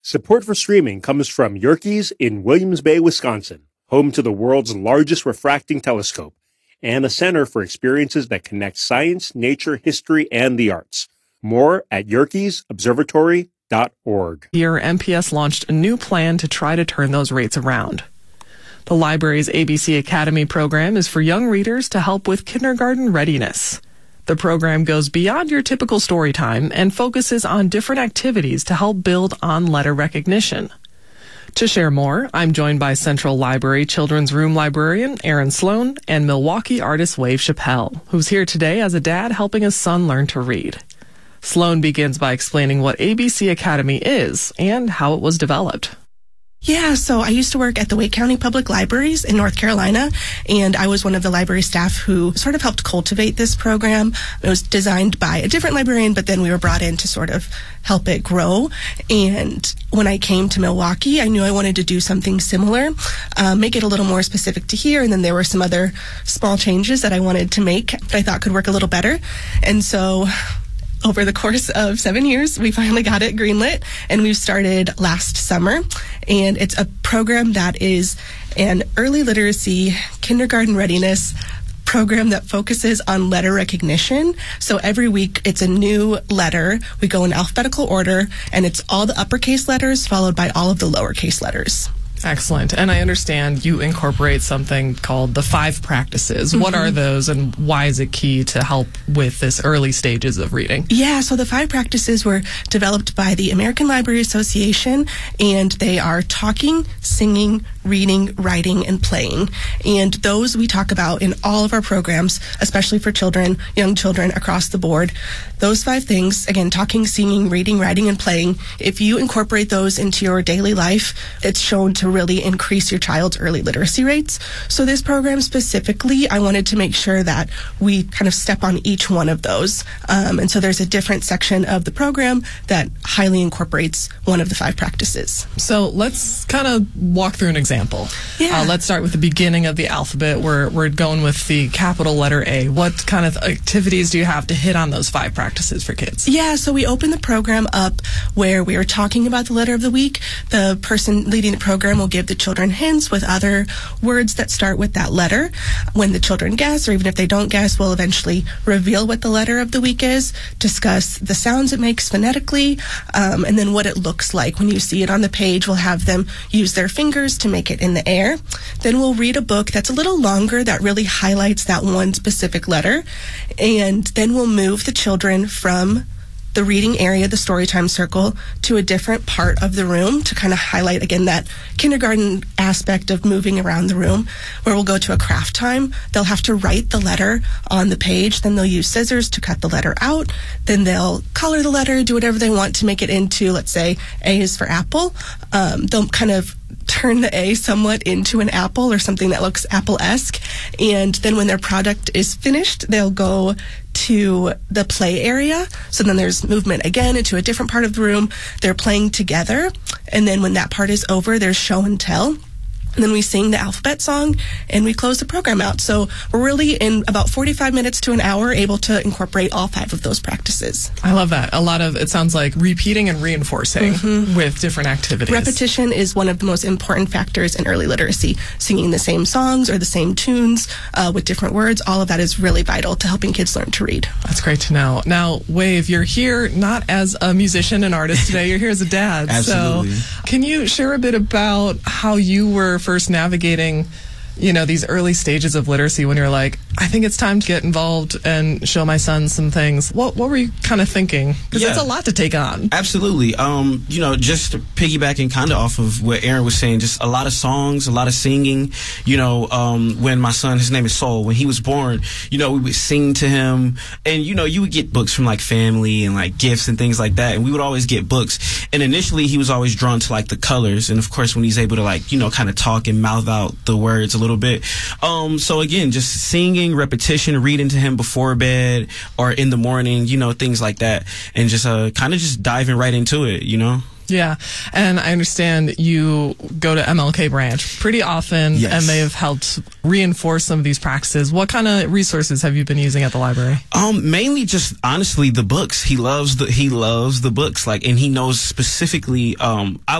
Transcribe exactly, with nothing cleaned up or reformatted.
Support for streaming comes from Yerkes in Williams Bay, Wisconsin, home to the world's largest refracting telescope, and a center for experiences that connect science, nature, history, and the arts. More at yerkes observatory dot org. Year, M P S launched a new plan to try to turn those rates around. The library's A B C Academy program is for young readers to help with kindergarten readiness. The program goes beyond your typical story time and focuses on different activities to help build on letter recognition. To share more, I'm joined by Central Library Children's Room librarian Aaron Sloan and Milwaukee artist Wave Chappelle, who's here today as a dad helping his son learn to read. Sloan begins by explaining what A B C Academy is and how it was developed. Yeah, so I used to work at the Wake County Public Libraries in North Carolina, and I was one of the library staff who sort of helped cultivate this program. It was designed by a different librarian, but then we were brought in to sort of help it grow. And when I came to Milwaukee, I knew I wanted to do something similar, uh, make it a little more specific to here, and then there were some other small changes that I wanted to make that I thought could work a little better. And so over the course of seven years, we finally got it greenlit, and we've started last summer. And it's a program that is an early literacy, kindergarten readiness program that focuses on letter recognition. So every week, it's a new letter. We go in alphabetical order, and it's all the uppercase letters followed by all of the lowercase letters. Excellent. And I understand you incorporate something called the five practices. Mm-hmm. What are those, and why is it key to help with this early stages of reading? Yeah, so the five practices were developed by the American Library Association, and they are talking, singing, reading, writing, and playing. And those we talk about in all of our programs, especially for children, young children across the board. Those five things, again, talking, singing, reading, writing, and playing, if you incorporate those into your daily life, it's shown to really increase your child's early literacy rates. So this program specifically, I wanted to make sure that we kind of step on each one of those. Um, and so there's a different section of the program that highly incorporates one of the five practices. So let's kind of walk through an example. Yeah. Uh, let's start with the beginning of the alphabet. We're, we're going with the capital letter A. What kind of activities do you have to hit on those five practices for kids? Yeah, so we open the program up where we are talking about the letter of the week. The person leading the program will give the children hints with other words that start with that letter. When the children guess, or even if they don't guess, we'll eventually reveal what the letter of the week is, discuss the sounds it makes phonetically, um, and then what it looks like. When you see it on the page, we'll have them use their fingers to make it in the air. Then we'll read a book that's a little longer that really highlights that one specific letter. And then we'll move the children from the reading area, the storytime circle, to a different part of the room to kind of highlight, again, that kindergarten aspect of moving around the room, where we'll go to a craft time. They'll have to write the letter on the page. Then they'll use scissors to cut the letter out. Then they'll color the letter, do whatever they want to make it into, let's say, A is for apple. Um, they'll kind of turn the A somewhat into an apple or something that looks apple-esque. And then when their product is finished, they'll go to the play area. So then there's movement again into a different part of the room. They're playing together. And then when that part is over, there's show and tell. And then we sing the alphabet song, and we close the program out. So we're really, in about forty-five minutes to an hour, able to incorporate all five of those practices. I love that. A lot of, it sounds like repeating and reinforcing mm-hmm. with different activities. Repetition is one of the most important factors in early literacy. Singing the same songs or the same tunes uh, with different words, all of that is really vital to helping kids learn to read. That's great to know. Now, Wave, you're here not as a musician and artist today, you're here as a dad. Absolutely. So can you share a bit about how you were first navigating, you know, these early stages of literacy when you're like, I think it's time to get involved and show my son some things? What what were you kind of thinking? Because yeah. it's a lot to take on. Absolutely. Um, you know, just piggybacking kind of off of what Aaron was saying, just a lot of songs, a lot of singing. You know, um, when my son, his name is Saul, when he was born, you know, we would sing to him. And, you know, you would get books from, like, family and, like, gifts and things like that. And we would always get books. And initially, he was always drawn to, like, the colors. And, of course, when he's able to, like, you know, kind of talk and mouth out the words a little bit. Um, so, again, just singing, repetition, reading to him before bed or in the morning, you know, things like that. And just uh, kind of just diving right into it, you know? Yeah, and I understand you go to M L K branch pretty often, yes. and they have helped reinforce some of these practices. What kind of resources have you been using at the library? Um, mainly just honestly the books. He loves the he loves the books, like, and he knows specifically. Um, I